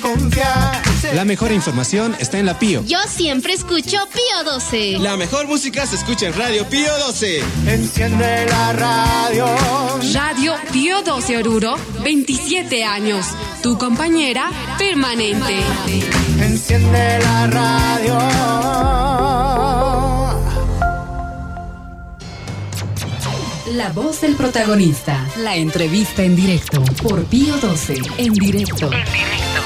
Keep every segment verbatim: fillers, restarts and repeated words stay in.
confiar. La mejor información está en la Pío. Yo siempre escucho Pío doce. La mejor música se escucha en Radio Pío doce. Enciende la radio. Radio Pío doce Oruro, veintisiete años. Tu compañera permanente. Enciende la radio. La voz del protagonista. La entrevista en directo. Por Pío doce. En directo. En directo.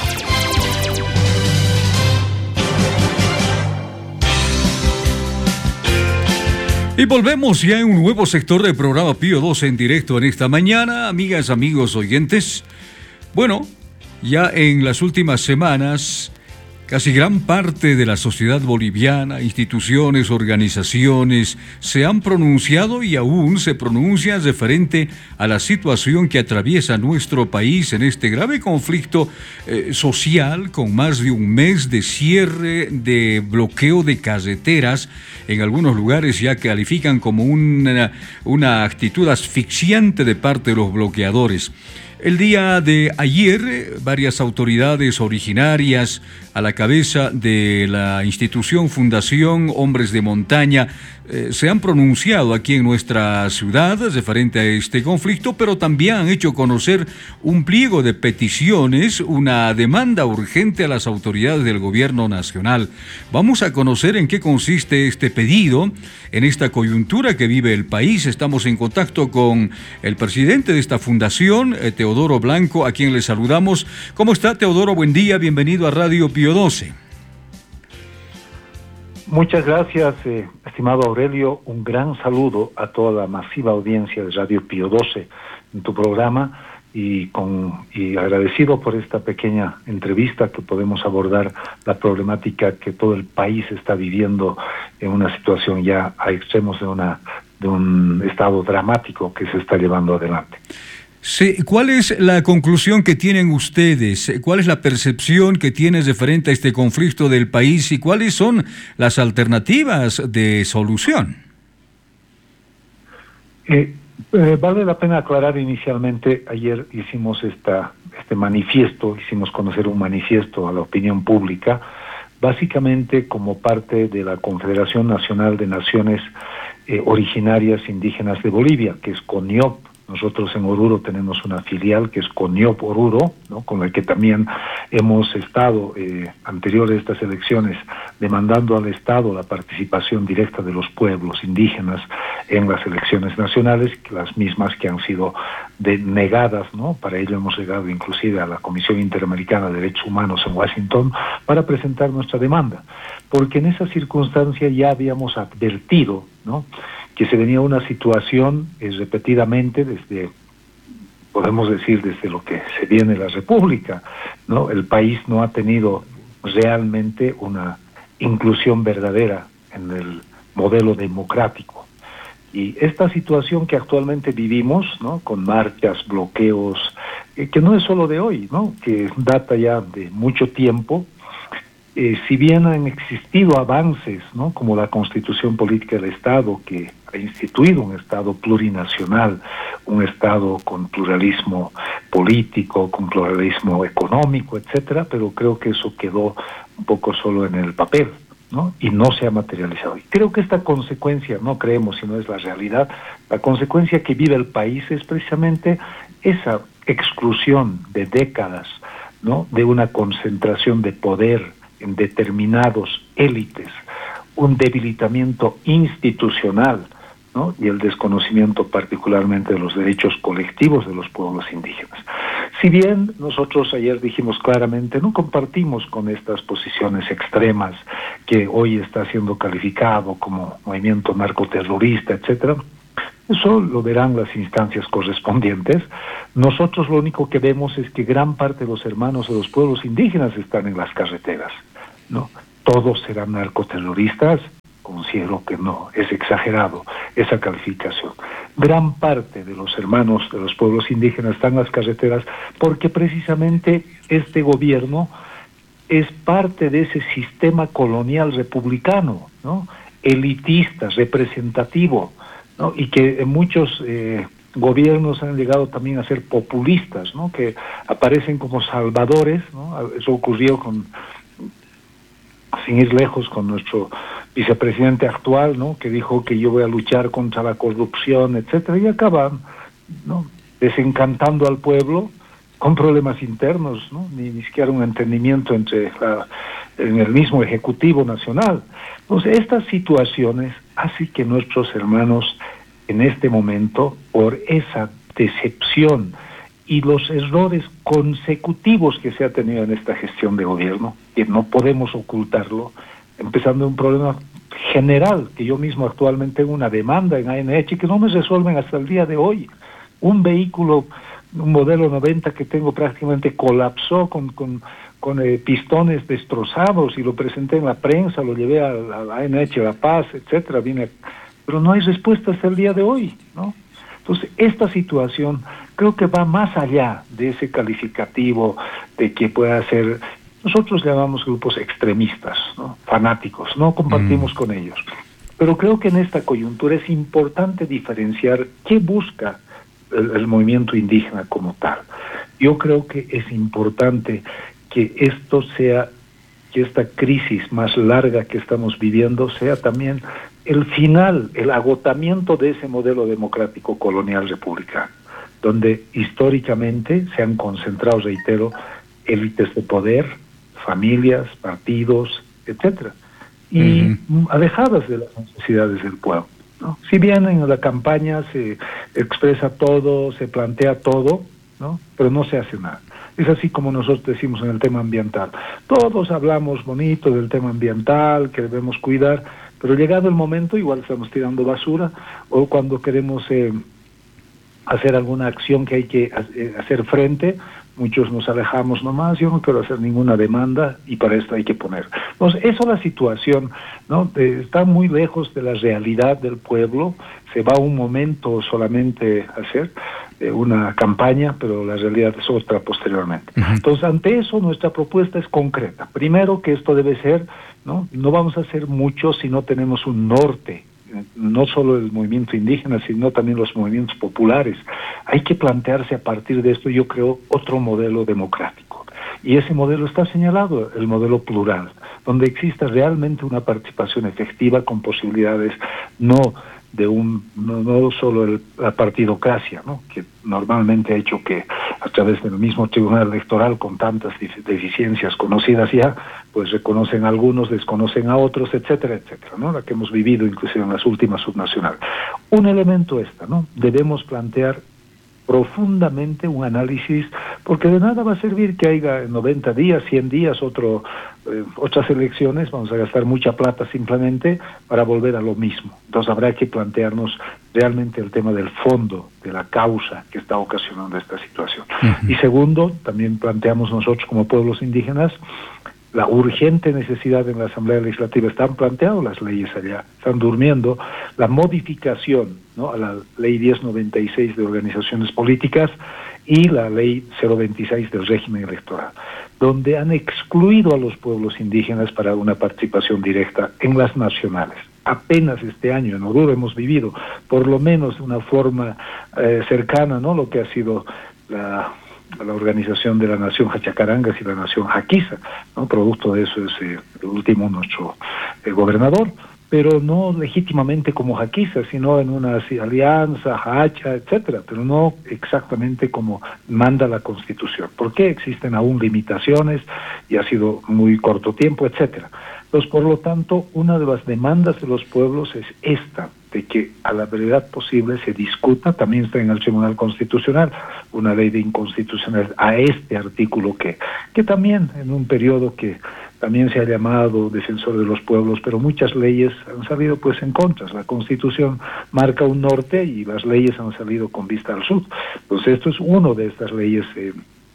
Y volvemos ya en un nuevo sector del programa Pío doce en directo en esta mañana, amigas, amigos, oyentes. Bueno, ya en las últimas semanas, casi gran parte de la sociedad boliviana, instituciones, organizaciones, se han pronunciado y aún se pronuncian referente a la situación que atraviesa nuestro país en este grave conflicto eh, social, con más de un mes de cierre, de bloqueo de carreteras. En algunos lugares ya califican como una, una actitud asfixiante de parte de los bloqueadores. El día de ayer, varias autoridades originarias a la cabeza de la institución Fundación Hombres de Montaña eh, se han pronunciado aquí en nuestra ciudad referente a este conflicto, pero también han hecho conocer un pliego de peticiones, una demanda urgente a las autoridades del gobierno nacional. Vamos a conocer en qué consiste este pedido en esta coyuntura que vive el país. Estamos en contacto con el presidente de esta fundación, eh, Teodoro Blanco, a quien le saludamos. ¿Cómo está, Teodoro? Buen día, bienvenido a Radio Pío doce. Muchas gracias, eh, estimado Aurelio. Un gran saludo a toda la masiva audiencia de Radio Pío doce en tu programa y, con, y agradecido por esta pequeña entrevista que podemos abordar la problemática que todo el país está viviendo en una situación ya a extremos de, una, de un estado dramático que se está llevando adelante. Sí, ¿cuál es la conclusión que tienen ustedes? ¿Cuál es la percepción que tienen referente a este conflicto del país y cuáles son las alternativas de solución? Eh, eh, vale la pena aclarar inicialmente, ayer hicimos esta, este manifiesto, hicimos conocer un manifiesto a la opinión pública, básicamente como parte de la Confederación Nacional de Naciones eh, Originarias Indígenas de Bolivia, que es CONIOP. Nosotros en Oruro tenemos una filial que es CONIOP Oruro, ¿no?, con la que también hemos estado, eh, anterior a estas elecciones, demandando al Estado la participación directa de los pueblos indígenas en las elecciones nacionales, las mismas que han sido denegadas, ¿no? Para ello hemos llegado inclusive a la Comisión Interamericana de Derechos Humanos en Washington para presentar nuestra demanda, porque en esa circunstancia ya habíamos advertido, ¿no?, que se venía una situación eh, repetidamente desde, podemos decir, desde lo que se viene la República, ¿no? El país no ha tenido realmente una inclusión verdadera en el modelo democrático. Y esta situación que actualmente vivimos, ¿no?, con marchas, bloqueos, eh, que no es solo de hoy, ¿no?, que data ya de mucho tiempo. Eh, si bien han existido avances, ¿no?, como la Constitución Política del Estado, que ha instituido un Estado plurinacional, un Estado con pluralismo político, con pluralismo económico, etcétera, pero creo que eso quedó un poco solo en el papel, ¿no?, y no se ha materializado. Y creo que esta consecuencia, no creemos, sino es la realidad, la consecuencia que vive el país es precisamente esa exclusión de décadas, ¿no?, de una concentración de poder en determinados élites, un debilitamiento institucional, ¿no?, y el desconocimiento particularmente de los derechos colectivos de los pueblos indígenas. Si bien nosotros ayer dijimos claramente, no compartimos con estas posiciones extremas que hoy está siendo calificado como movimiento narcoterrorista, etcétera, eso lo verán las instancias correspondientes. Nosotros lo único que vemos es que gran parte de los hermanos de los pueblos indígenas están en las carreteras, ¿no? ¿Todos serán narcoterroristas? Considero que no, es exagerado esa calificación. Gran parte de los hermanos de los pueblos indígenas están en las carreteras porque precisamente este gobierno es parte de ese sistema colonial republicano, ¿no?, elitista, representativo, ¿no?, y que en muchos eh, gobiernos han llegado también a ser populistas, ¿no? Que aparecen como salvadores, ¿no? Eso ocurrió con, sin ir lejos, con nuestro vicepresidente actual, ¿no? Que dijo que yo voy a luchar contra la corrupción, etcétera, y acaban, ¿no? desencantando al pueblo con problemas internos, ¿no? Ni, ni siquiera un entendimiento entre la, en el mismo Ejecutivo Nacional. Entonces, estas situaciones hacen que nuestros hermanos en este momento, por esa decepción y los errores consecutivos que se ha tenido en esta gestión de gobierno, que no podemos ocultarlo, empezando un problema general, que yo mismo actualmente tengo una demanda en A N H que no me resuelven hasta el día de hoy. Un vehículo, un modelo noventa que tengo prácticamente colapsó con, con, con eh, pistones destrozados y lo presenté en la prensa, lo llevé a, a A N H La Paz, etcétera, vine, pero no hay respuesta hasta el día de hoy, ¿no? Entonces, esta situación creo que va más allá de ese calificativo de que pueda ser, nosotros llamamos grupos extremistas, ¿no? Fanáticos, no compartimos mm. con ellos. Pero creo que en esta coyuntura es importante diferenciar qué busca el, el movimiento indígena como tal. Yo creo que es importante que esto sea, que esta crisis más larga que estamos viviendo sea también el final, el agotamiento de ese modelo democrático colonial republicano, donde históricamente se han concentrado, reitero, élites de poder, familias, partidos, etcétera, y uh-huh. alejadas de las necesidades del pueblo, ¿no? Si bien en la campaña se expresa todo, se plantea todo, ¿no? Pero no se hace nada. Es así como nosotros decimos en el tema ambiental. Todos hablamos bonito del tema ambiental, que debemos cuidar, pero llegado el momento igual estamos tirando basura, o cuando queremos eh, hacer alguna acción que hay que hacer frente, muchos nos alejamos nomás, yo no quiero hacer ninguna demanda y para esto hay que poner. Entonces, eso es la situación, ¿no? De, está muy lejos de la realidad del pueblo, se va un momento solamente a hacer eh, una campaña, pero la realidad es otra posteriormente. Uh-huh. Entonces, ante eso nuestra propuesta es concreta. Primero, que esto debe ser, ¿no? No vamos a hacer mucho si no tenemos un norte, no solo el movimiento indígena, sino también los movimientos populares. Hay que plantearse a partir de esto, yo creo, otro modelo democrático. Y ese modelo está señalado, el modelo plural, donde exista realmente una participación efectiva con posibilidades no de un no, no solo el, la partidocracia, ¿no? Que normalmente ha hecho que a través del mismo Tribunal Electoral, con tantas deficiencias conocidas ya, pues reconocen a algunos, desconocen a otros, etcétera, etcétera, ¿no? La que hemos vivido inclusive en las últimas subnacionales. Un elemento esta, ¿no? Debemos plantear profundamente un análisis, porque de nada va a servir que haya noventa días, cien días, otro, eh, otras elecciones, vamos a gastar mucha plata simplemente para volver a lo mismo. Entonces habrá que plantearnos realmente el tema del fondo, de la causa que está ocasionando esta situación. Uh-huh. Y segundo, también planteamos nosotros como pueblos indígenas la urgente necesidad en la Asamblea Legislativa, están planteadas las leyes allá, están durmiendo, la modificación, ¿no?, a la Ley diez noventa y seis de organizaciones políticas y la Ley cero veintiséis del régimen electoral, donde han excluido a los pueblos indígenas para una participación directa en las nacionales. Apenas este año en Oruro hemos vivido, por lo menos de una forma eh, cercana, ¿no?, lo que ha sido la... la organización de la nación Hachacarangas y la nación Jaquiza, ¿no? Producto de eso es eh, el último nuestro eh, gobernador, pero no legítimamente como Jaquiza, sino en una alianza, Hacha, etcétera, pero no exactamente como manda la Constitución. ¿Por qué? Existen aún limitaciones y ha sido muy corto tiempo, etcétera. Entonces, por lo tanto, una de las demandas de los pueblos es esta, de que a la brevedad posible se discuta, también está en el Tribunal Constitucional, una ley de inconstitucionalidad a este artículo que, que también en un periodo que también se ha llamado defensor de los pueblos, pero muchas leyes han salido pues en contra. La Constitución marca un norte y las leyes han salido con vista al sur. Entonces esto es uno de estas leyes eh,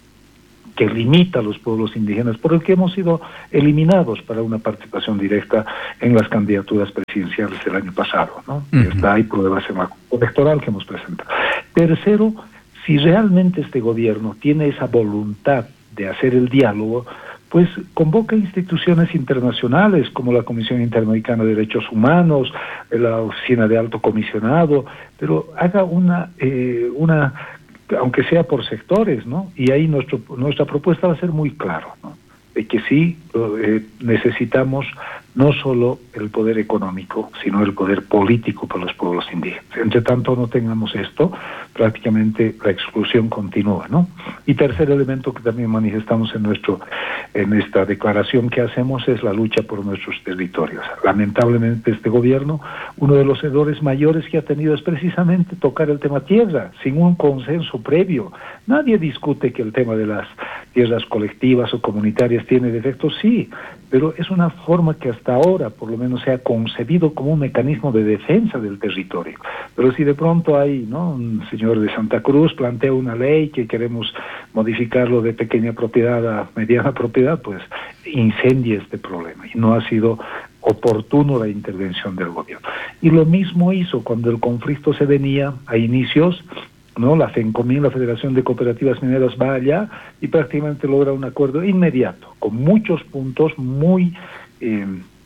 que limita a los pueblos indígenas, por el que hemos sido eliminados para una participación directa en las candidaturas presidenciales del año pasado, ¿no? Uh-huh. Está ahí pruebas en la electoral que hemos presentado. Tercero, si realmente este gobierno tiene esa voluntad de hacer el diálogo, pues convoca instituciones internacionales como la Comisión Interamericana de Derechos Humanos, la Oficina de Alto Comisionado, pero haga una, eh, una aunque sea por sectores, ¿no? Y ahí nuestro, nuestra propuesta va a ser muy clara, ¿no? De que sí eh, necesitamos no solo el poder económico, sino el poder político para los pueblos indígenas. Entre tanto no tengamos esto, prácticamente la exclusión continúa, ¿no? Y tercer elemento que también manifestamos en nuestro en esta declaración que hacemos es la lucha por nuestros territorios. Lamentablemente este gobierno, uno de los errores mayores que ha tenido es precisamente tocar el tema tierra, sin un consenso previo. Nadie discute que el tema de las tierras colectivas o comunitarias tiene defectos, sí, pero es una forma que hasta ahora por lo menos se ha concebido como un mecanismo de defensa del territorio. Pero si de pronto hay, ¿no?, un señor de Santa Cruz plantea una ley que queremos modificarlo de pequeña propiedad a mediana propiedad, pues incendia este problema y no ha sido oportuno la intervención del gobierno. Y lo mismo hizo cuando el conflicto se venía a inicios, ¿no? La FENCOMIN, la Federación de Cooperativas Mineras, va allá y prácticamente logra un acuerdo inmediato, con muchos puntos muy eh,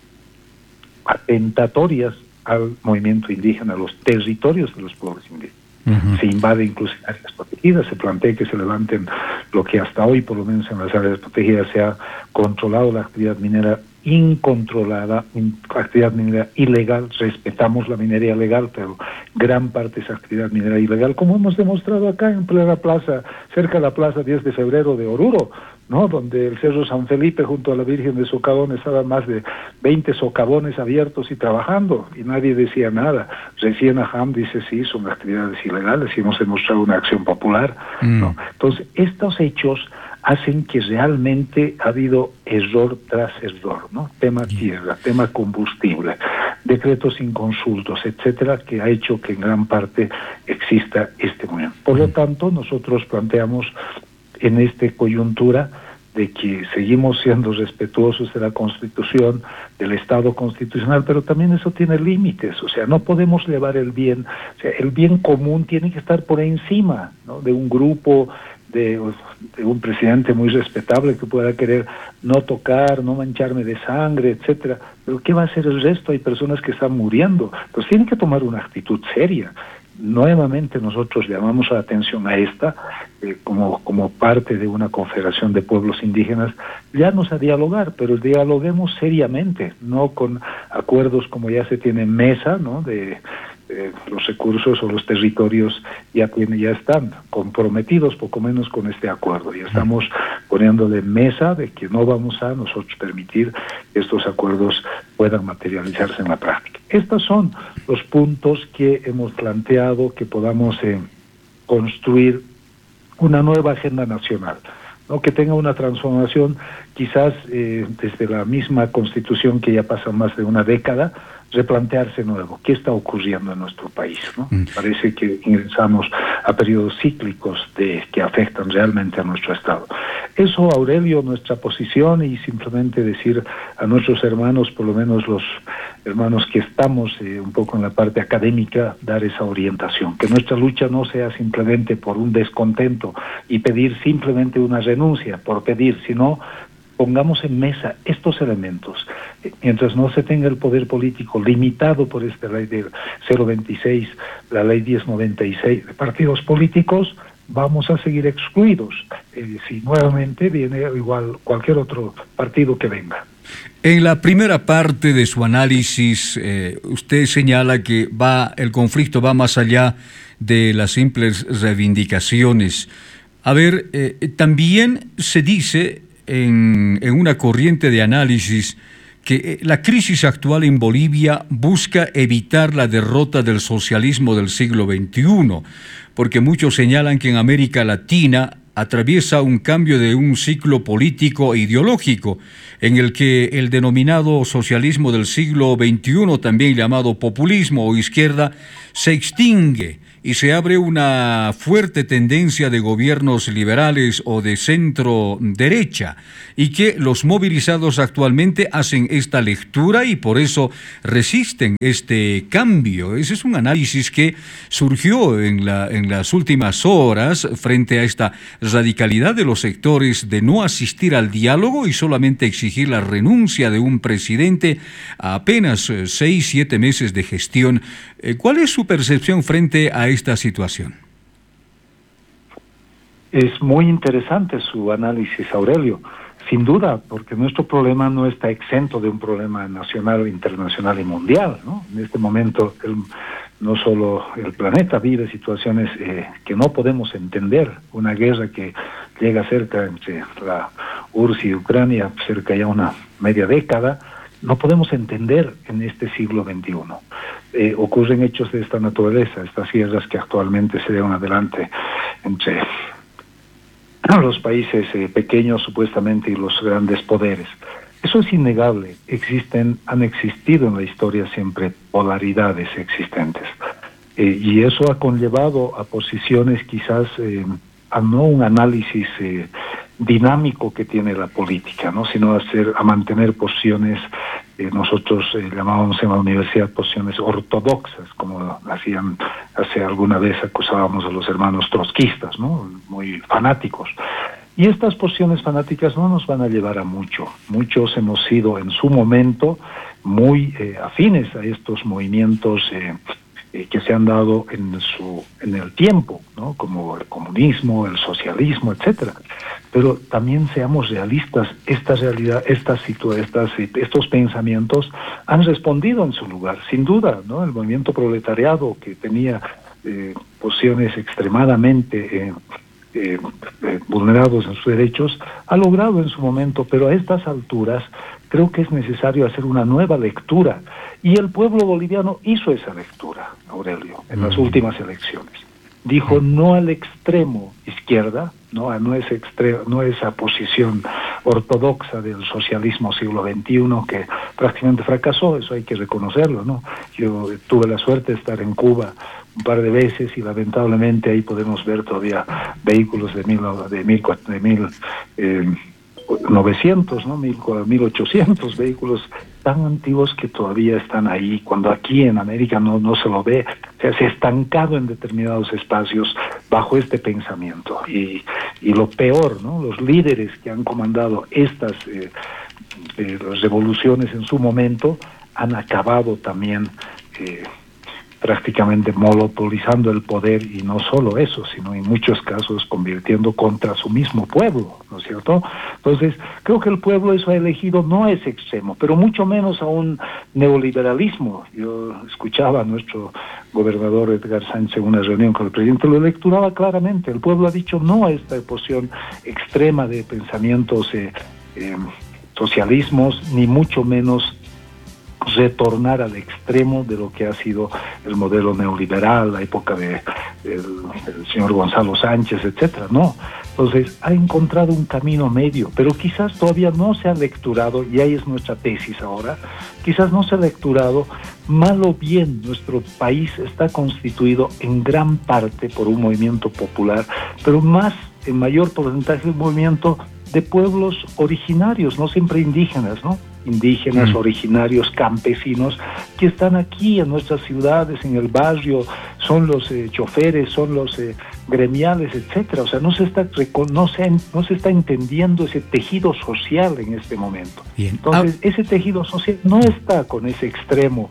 atentatorias al movimiento indígena, a los territorios de los pueblos indígenas. Uh-huh. Se invade incluso áreas protegidas, se plantea que se levanten lo que hasta hoy, por lo menos en las áreas protegidas, se ha controlado la actividad minera incontrolada, actividad minera ilegal. Respetamos la minería legal, pero gran parte es actividad minera ilegal, como hemos demostrado acá en plena plaza, cerca de la plaza diez de febrero de Oruro, ¿no?, donde el Cerro San Felipe junto a la Virgen de Socavón estaban más de veinte socavones abiertos y trabajando, y nadie decía nada. Recién Ajam dice, sí, son actividades ilegales y hemos demostrado una acción popular, mm. ¿no? Entonces, estos hechos hacen que realmente ha habido error tras error, ¿no? Tema tierra, tema combustible, decretos inconsultos, etcétera, que ha hecho que en gran parte exista este movimiento. Por lo tanto, nosotros planteamos en esta coyuntura de que seguimos siendo respetuosos de la Constitución, del Estado constitucional, pero también eso tiene límites, o sea, no podemos llevar el bien, o sea, el bien común tiene que estar por encima, ¿no?, de un grupo, de, de un presidente muy respetable que pueda querer no tocar, no mancharme de sangre, etcétera. Pero ¿qué va a hacer el resto? Hay personas que están muriendo. Entonces tienen que tomar una actitud seria. Nuevamente nosotros llamamos la atención a esta, eh, como, como parte de una confederación de pueblos indígenas, ya nos a dialogar, pero dialoguemos seriamente, no con acuerdos como ya se tiene en mesa, ¿no?, de Eh, los recursos o los territorios ya tienen, ya están comprometidos poco menos con este acuerdo. Ya estamos poniéndole mesa de que no vamos a nosotros permitir que estos acuerdos puedan materializarse en la práctica. Estos son los puntos que hemos planteado, que podamos eh, construir una nueva agenda nacional, ¿no?, que tenga una transformación quizás eh, desde la misma Constitución, que ya pasa más de una década, replantearse nuevo, qué está ocurriendo en nuestro país, ¿no? Mm. Parece que ingresamos a periodos cíclicos de que afectan realmente a nuestro Estado. Eso, Aurelio, nuestra posición, y simplemente decir a nuestros hermanos, por lo menos los hermanos que estamos eh, un poco en la parte académica, dar esa orientación, que nuestra lucha no sea simplemente por un descontento y pedir simplemente una renuncia por pedir, sino pongamos en mesa estos elementos. Mientras no se tenga el poder político limitado por esta ley de cero veintiséis, la ley diez noventa y seis de partidos políticos, vamos a seguir excluidos. Eh, si nuevamente viene igual cualquier otro partido que venga. En la primera parte de su análisis, eh, usted señala que va el conflicto va más allá de las simples reivindicaciones. A ver, eh, también se dice En, en una corriente de análisis que la crisis actual en Bolivia busca evitar la derrota del socialismo del siglo veintiuno, porque muchos señalan que en América Latina atraviesa un cambio de un ciclo político e ideológico, en el que el denominado socialismo del siglo veintiuno, también llamado populismo o izquierda, se extingue, y se abre una fuerte tendencia de gobiernos liberales o de centro derecha, y que los movilizados actualmente hacen esta lectura y por eso resisten este cambio. Ese es un análisis que surgió en, la, en las últimas horas frente a esta radicalidad de los sectores de no asistir al diálogo y solamente exigir la renuncia de un presidente a apenas seis, siete meses de gestión. ¿Cuál es su percepción frente a esta situación? Es muy interesante su análisis, Aurelio. Sin duda, porque nuestro problema no está exento de un problema nacional, internacional y mundial, ¿no? En este momento, el, no solo el planeta vive situaciones eh, que no podemos entender. Una guerra que llega cerca entre la U R S S y Ucrania, cerca ya una media década, no podemos entender en este siglo veintiuno. Eh, ocurren hechos de esta naturaleza, estas guerras que actualmente se llevan adelante entre los países eh, pequeños supuestamente y los grandes poderes. Eso es innegable. Existen, han existido en la historia siempre polaridades existentes. Eh, y eso ha conllevado a posiciones quizás, eh, a no un análisis eh, dinámico que tiene la política, ¿no? Sino a, hacer, a mantener posiciones, eh, nosotros eh, llamábamos en la universidad posiciones ortodoxas, como hacían hace alguna vez, acusábamos a los hermanos trotskistas, ¿no? Muy fanáticos. Y estas posiciones fanáticas no nos van a llevar a mucho. Muchos hemos sido en su momento muy eh, afines a estos movimientos eh, eh, que se han dado en su en el tiempo, ¿no? Como el comunismo, el socialismo, etcétera. Pero también seamos realistas, esta realidad, estas estas estos pensamientos han respondido en su lugar, sin duda, ¿no? El movimiento proletariado, que tenía eh, posiciones extremadamente eh, eh, eh, vulnerados en sus derechos, ha logrado en su momento, pero a estas alturas creo que es necesario hacer una nueva lectura, y el pueblo boliviano hizo esa lectura, Aurelio, en las últimas elecciones. Dijo no al extremo izquierda, no a no esa, extre- no esa posición ortodoxa del socialismo siglo veintiuno que prácticamente fracasó, eso hay que reconocerlo, ¿no? Yo tuve la suerte de estar en Cuba un par de veces y lamentablemente ahí podemos ver todavía vehículos de mil, de mil, de mil eh, novecientos, ¿no? Mil, mil ochocientos vehículos tan antiguos que todavía están ahí, cuando aquí en América no, no se lo ve. O sea, se ha estancado en determinados espacios bajo este pensamiento. Y, y lo peor, ¿no? Los líderes que han comandado estas eh, eh, las revoluciones en su momento han acabado también eh, prácticamente monopolizando el poder, y no solo eso, sino en muchos casos convirtiendo contra su mismo pueblo, ¿no es cierto? Entonces, creo que el pueblo eso ha elegido no ese extremo, pero mucho menos a un neoliberalismo. Yo escuchaba a nuestro gobernador Edgar Sánchez en una reunión con el presidente, lo lecturaba claramente. El pueblo ha dicho no a esta posición extrema de pensamientos eh, eh, socialismos, ni mucho menos retornar al extremo de lo que ha sido el modelo neoliberal, la época de el, el señor Gonzalo Sánchez, etcétera. No, entonces ha encontrado un camino medio, pero quizás todavía no se ha lecturado, y ahí es nuestra tesis ahora, quizás no se ha lecturado mal o bien. Nuestro país está constituido en gran parte por un movimiento popular, pero más, en mayor porcentaje, un movimiento de pueblos originarios, no siempre indígenas, ¿no? Indígenas, mm. originarios, campesinos, que están aquí en nuestras ciudades, en el barrio, son los eh, choferes, son los eh, gremiales, etcétera. O sea, no se está no se, no se está entendiendo ese tejido social en este momento. Bien. Entonces, ah. ese tejido social no está con ese extremo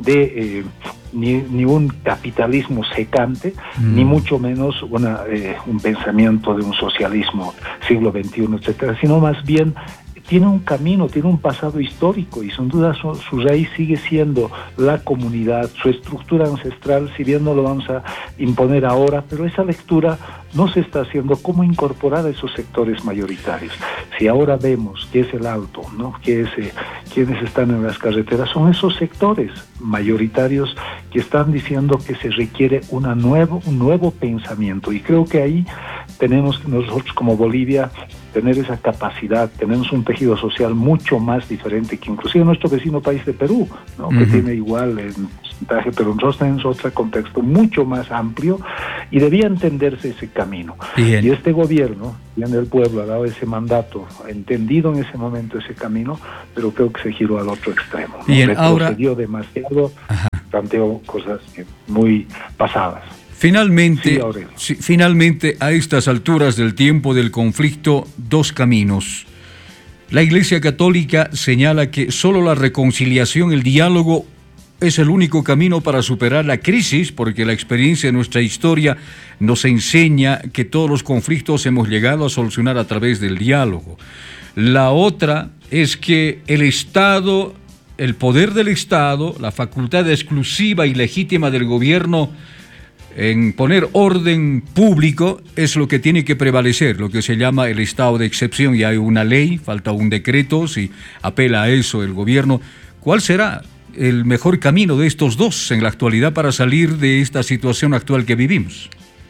de eh, ni, ni un capitalismo secante, mm. ni mucho menos una, eh, un pensamiento de un socialismo siglo veintiuno, etcétera, sino más bien tiene un camino, tiene un pasado histórico, y sin duda su, su raíz sigue siendo la comunidad, su estructura ancestral, si bien no lo vamos a imponer ahora, pero esa lectura no se está haciendo. ¿Cómo incorporar a esos sectores mayoritarios? Si ahora vemos que es el Alto, ¿no? Que es, eh, quienes están en las carreteras, son esos sectores mayoritarios que están diciendo que se requiere una nuevo, un nuevo pensamiento, y creo que ahí tenemos nosotros como Bolivia tener esa capacidad. Tenemos un tejido social mucho más diferente que inclusive nuestro vecino país de Perú, ¿no? Uh-huh. Que tiene igual en porcentaje, pero nosotros tenemos otro contexto mucho más amplio y debía entenderse ese camino. Bien. Y este gobierno, bien el pueblo ha dado ese mandato, ha entendido en ese momento ese camino, pero creo que se giró al otro extremo, ¿no? Bien, ahora... Retrocedió demasiado, Ajá. planteó cosas muy pasadas. Finalmente, sí, finalmente, a estas alturas del tiempo del conflicto, dos caminos. La Iglesia Católica señala que solo la reconciliación, el diálogo, es el único camino para superar la crisis, porque la experiencia de nuestra historia nos enseña que todos los conflictos hemos llegado a solucionar a través del diálogo. La otra es que el Estado, el poder del Estado, la facultad exclusiva y legítima del gobierno en poner orden público es lo que tiene que prevalecer, lo que se llama el estado de excepción. Y hay una ley, falta un decreto, si apela a eso el gobierno. ¿Cuál será el mejor camino de estos dos en la actualidad para salir de esta situación actual que vivimos?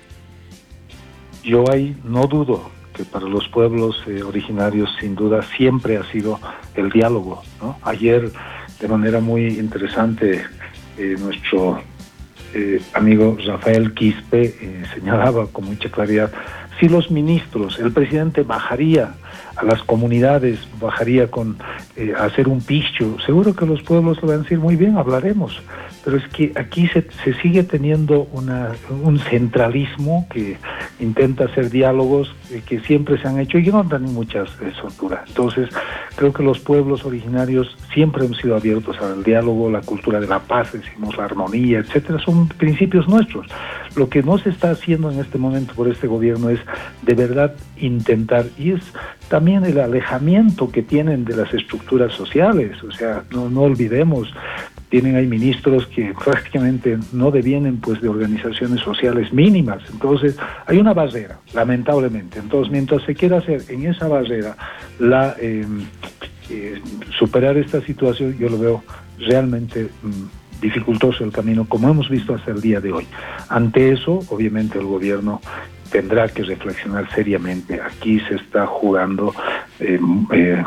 Yo ahí no dudo que para los pueblos eh, originarios sin duda siempre ha sido el diálogo, ¿no? Ayer, de manera muy interesante, eh, nuestro Eh, amigo Rafael Quispe eh, señalaba con mucha claridad, si los ministros, el presidente bajaría a las comunidades, bajaría con eh, a hacer un picho, seguro que los pueblos le van a decir muy bien, hablaremos, pero es que aquí se, se sigue teniendo una, un centralismo que intenta hacer diálogos eh, que siempre se han hecho y no dan muchas eh, solturas. Entonces creo que los pueblos originarios siempre han sido abiertos al diálogo, la cultura de la paz, decimos la armonía, etcétera, son principios nuestros. Lo que no se está haciendo en este momento por este gobierno es de verdad intentar, y es también el alejamiento que tienen de las estructuras sociales, o sea, no, no olvidemos, tienen ahí ministros que prácticamente no devienen pues de organizaciones sociales mínimas, entonces hay una barrera, lamentablemente. Entonces mientras se quiera hacer en esa barrera la eh, eh, superar esta situación, yo lo veo realmente mm, dificultoso el camino, como hemos visto hasta el día de hoy. Ante eso, obviamente el gobierno tendrá que reflexionar seriamente. Aquí se está jugando eh, eh,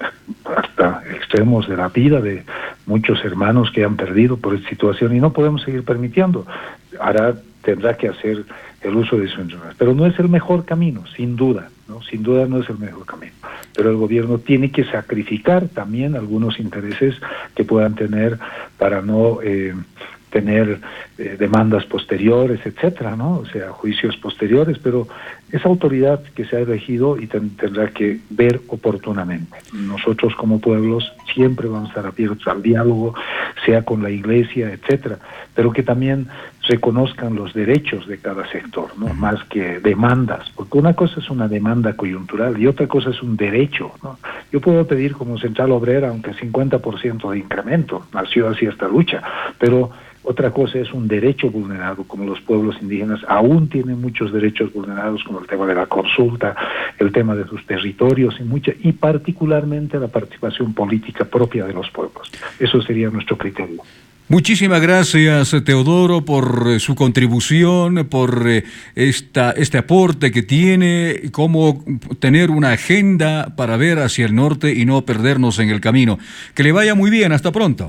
hasta extremos de la vida de muchos hermanos que han perdido por esta situación y no podemos seguir permitiendo. Ahora tendrá que hacer el uso de su instrumento. Pero no es el mejor camino, sin duda, ¿no? Sin duda no es el mejor camino. Pero el gobierno tiene que sacrificar también algunos intereses que puedan tener para no eh, tener eh, demandas posteriores, etcétera, ¿no? O sea, juicios posteriores, pero esa autoridad que se ha elegido y ten, tendrá que ver oportunamente. Nosotros como pueblos siempre vamos a estar abiertos al diálogo, sea con la iglesia, etcétera, pero que también reconozcan los derechos de cada sector, ¿no? Más que demandas, porque una cosa es una demanda coyuntural y otra cosa es un derecho, ¿no? Yo puedo pedir como Central Obrera, aunque cincuenta por ciento de incremento, nació así esta lucha, pero otra cosa es un derecho vulnerado, como los pueblos indígenas aún tienen muchos derechos vulnerados, como el tema de la consulta, el tema de sus territorios y mucha, y particularmente la participación política propia de los pueblos. Eso sería nuestro criterio. Muchísimas gracias, Teodoro, por su contribución, por esta, este aporte que tiene, cómo tener una agenda para ver hacia el norte y no perdernos en el camino. Que le vaya muy bien, hasta pronto.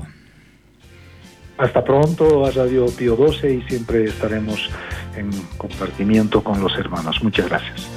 Hasta pronto a Radio Pío doce y siempre estaremos en compartimiento con los hermanos. Muchas gracias.